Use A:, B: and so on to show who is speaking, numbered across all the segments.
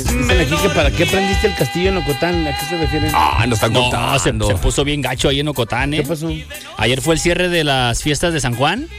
A: Dicen aquí que para qué prendiste el castillo en Ocotán. ¿A qué se refieren?
B: No están contando.
C: Se puso bien gacho ahí en Ocotán,
A: ¿Qué pasó?
C: Ayer fue el cierre de las fiestas de San Juan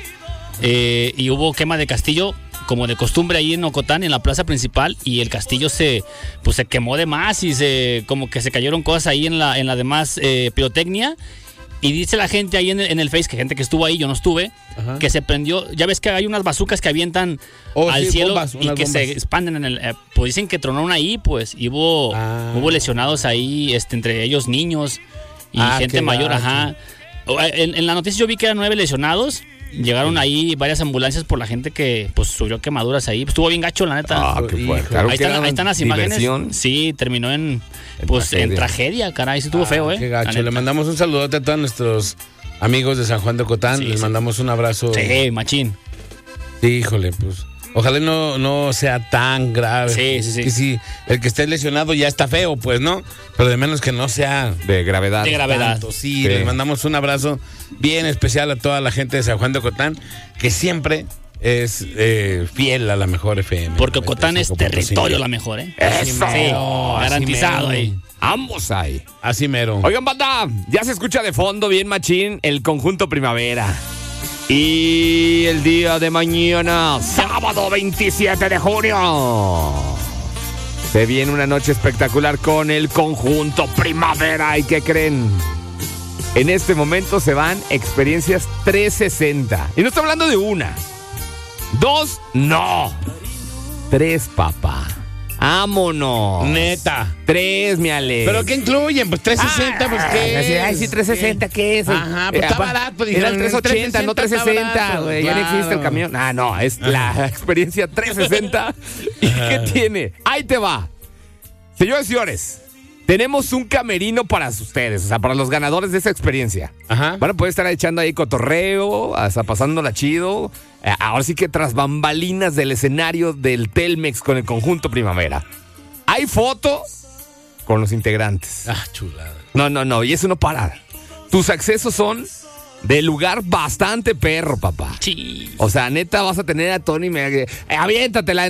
C: y hubo quema de castillo como de costumbre ahí en Ocotán, en la plaza principal, y el castillo se quemó de más y como que se cayeron cosas ahí en la demás pirotecnia. Y dice la gente ahí en el Face, que gente que estuvo ahí, yo no estuve, ajá, que se prendió. Ya ves que hay unas bazucas que avientan al cielo bombas, y que bombas se expanden en el. Pues dicen que tronaron ahí, pues, y hubo lesionados ahí, entre ellos niños y gente mayor, ajá. En la noticia yo vi que eran 9 lesionados. Llegaron ahí varias ambulancias por la gente que pues sufrió quemaduras ahí. Estuvo bien gacho, la neta.
B: Qué fuerte.
C: Claro, ahí están las imágenes.
B: Diversión.
C: Sí, terminó en tragedia, caray. Sí estuvo feo,
A: Qué gacho. Le mandamos un saludote a todos nuestros amigos de San Juan de Ocotán.
C: Sí,
A: Les mandamos un abrazo.
C: Sí, machín.
A: Sí, híjole, pues. Ojalá no sea tan grave.
C: Sí.
A: Que si el que esté lesionado ya está feo, pues, ¿no? Pero de menos que no sea
B: de gravedad.
C: De gravedad.
A: Tanto. Sí, les mandamos un abrazo bien especial a toda la gente de San Juan de Ocotán, que siempre es fiel a la mejor FM.
C: Porque Ocotán es territorio la mejor, ¿eh?
B: Eso.
C: Sí, garantizado ahí.
B: Ambos hay.
A: Así mero.
B: Oigan, banda, ya se escucha de fondo bien machín el conjunto Primavera. Y el día de mañana, sábado 27 de junio, se viene una noche espectacular con el conjunto Primavera. ¿Y qué creen? En este momento se van experiencias 360. Y no estoy hablando de una, 2, no, 3, papá. ¡Vámonos!
A: Neta.
B: 3, mi Ale.
A: ¿Pero qué incluyen? Pues 360, pues ¿qué?
B: Ay, sí, 360, ¿qué es?
A: Ajá, pues está barato. Pues,
B: era el 380, no 360, güey. Ya no existe el camión. No, es la experiencia 360. ¿Y qué tiene? Ahí te va. Señores y señores, tenemos un camerino para ustedes, o sea, para los ganadores de esa experiencia.
A: Ajá.
B: Van a poder estar echando ahí cotorreo, hasta pasándola chido. Ahora sí que tras bambalinas del escenario del Telmex con el conjunto Primavera. Hay foto con los integrantes.
A: Chulada.
B: No, y eso no para. Tus accesos son de lugar bastante perro, papá.
C: Sí.
B: O sea, neta, vas a tener a Tony. Aviéntatela.